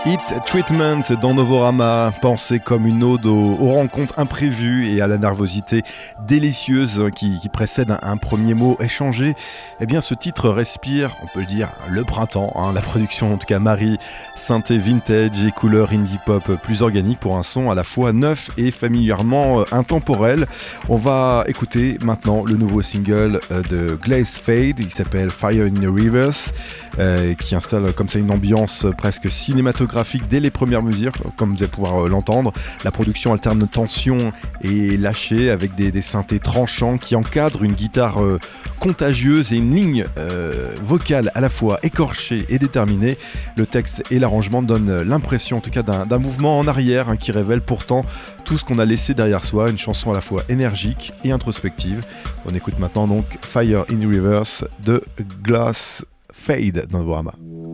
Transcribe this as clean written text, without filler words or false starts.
Heat Treatment dans Novorama, pensé comme une ode aux rencontres imprévues et à la nervosité délicieuse qui précède un premier mot échangé. Eh bien, ce titre respire, on peut le dire, le printemps. La production, en tout cas, marie synthé vintage et couleur indie pop plus organique pour un son à la fois neuf et familièrement intemporel. On va écouter maintenant le nouveau single de Glaze Fade, qui s'appelle Fire in the Reverse, qui installe comme ça une ambiance presque cinématographique dès les premières mesures, comme vous allez pouvoir l'entendre. La production alterne tension et lâcher avec des synthés tranchants qui encadrent une guitare contagieuse et une ligne vocale à la fois écorchée et déterminée. Le texte et l'arrangement donnent l'impression en tout cas d'un mouvement en arrière qui révèle pourtant tout ce qu'on a laissé derrière soi, une chanson à la fois énergique et introspective. On écoute maintenant donc Fire in Reverse de Glaze Fade dans Novorama.